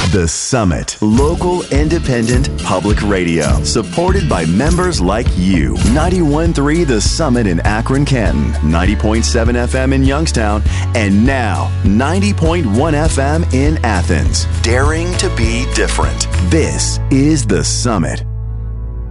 The Summit. Local, independent, public radio. Supported by members like you. 91.3 The Summit in Akron, Canton. 90.7 FM in Youngstown. And now, 90.1 FM in Athens. Daring to be different. This is The Summit.